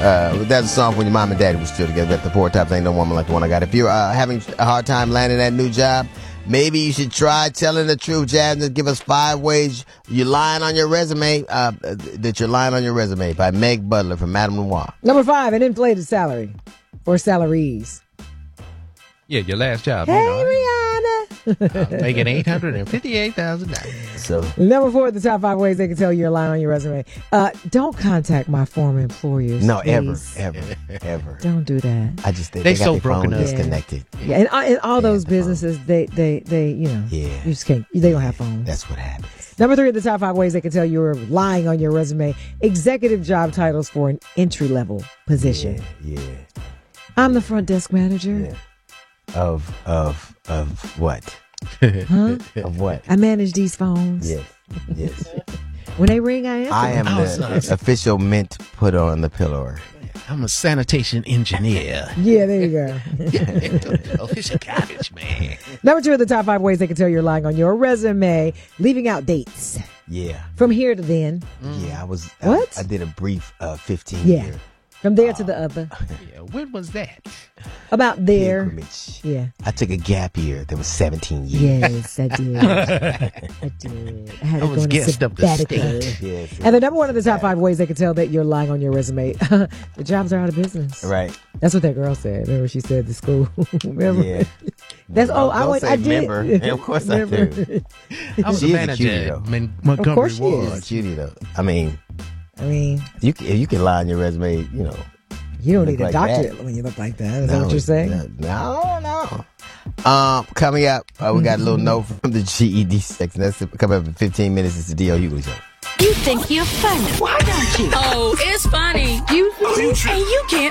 That's a song when your mom and daddy was still together. The Four Tops, Ain't No Woman Like the One I Got. If you're having a hard time landing that new job, maybe you should try telling the truth, Jasmine. Give us 5 ways you're lying on your resume, that you're lying on your resume, by Meg Butler from Madame Noir. Number 5, an inflated salary or salaries. Yeah, your last job. Hey, Rihanna. Making $858,000. So Number 4, the top 5 ways they can tell you're lying on your resume. Don't contact my former employers. no, please. ever. Don't do that. I just think They they got so their phone broken up. disconnected. Yeah, and all those businesses, they, you know, Yeah. you just can't. They don't have phones. That's what happens. Number 3 of the top 5 ways they can tell you're lying on your resume. Executive job titles for an entry level position. Yeah. I'm the front desk manager. Yeah. Of what? Huh? Of what? I manage these phones. Yes. When they ring, I answer. I am the official mint put on the pillow. I'm a sanitation engineer. Yeah, there you go. Official garbage man. Number 2 of the top 5 ways they can tell you're lying on your resume. Leaving out dates. Yeah. From here to then. Yeah, What? I did a brief 15 Yeah. year From there to the other. Yeah, when was that? About there. pilgrimage. Yeah. I took a gap year. There was 17 years. Yes, I did. I did. I had I to was go on a guest of the sabbatical. state. Yes. And the number 1 of the top 5 ways they can tell that you're lying on your resume. The jobs are out of business. Right. That's what that girl said. Remember she said to school. Remember? Yeah. That's I did. remember. Yeah, of course I do. I was a She's a manager cutie, at though. Montgomery Of course she Ward. is. It's cutie though. I mean, you you can lie on your resume, you know. don't Look need a like doctorate that. when you look like that. Is that what you're saying? No. Coming up, we got a little note from the GED section. That's coming up in 15 minutes. It's the D.L. Hughley Show. You think you're funny. Why don't you? Oh, it's funny. You think? And you can't